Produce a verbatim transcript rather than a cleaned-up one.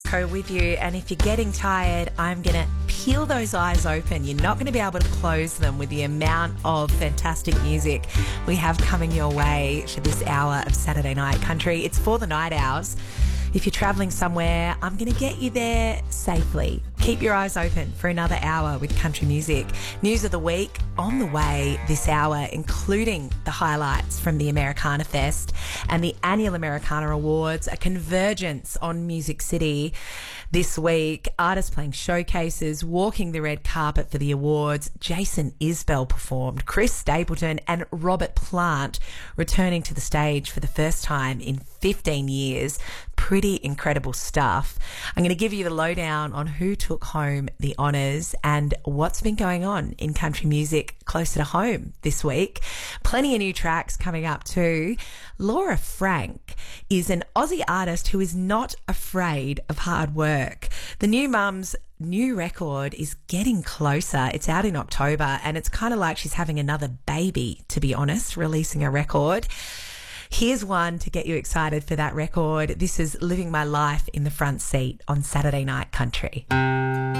Coco with you, and if you're getting tired, I'm going to peel those eyes open. You're not going to be able to close them with the amount of fantastic music we have coming your way for this hour of Saturday Night Country. It's for the night owls. If you're travelling somewhere, I'm going to get you there safely. Keep your eyes open for another hour with country music. News of the week on the way this hour, including the highlights from the Americana Fest and the annual Americana Awards, a convergence on Music City this week. Artists playing showcases, walking the red carpet for the awards. Jason Isbell performed, Chris Stapleton and Robert Plant returning to the stage for the first time in fifteen years. Pretty incredible stuff. I'm going to give you the lowdown on who took home the honours and what's been going on in country music closer to home this week. Plenty of new tracks coming up too. Laura Frank is an Aussie artist who is not afraid of hard work. The new mum's new record is getting closer. It's out in October and it's kind of like she's having another baby, to be honest, releasing a record. Here's one to get you excited for that record. This is Living My Life in the Front Seat on Saturday Night Country.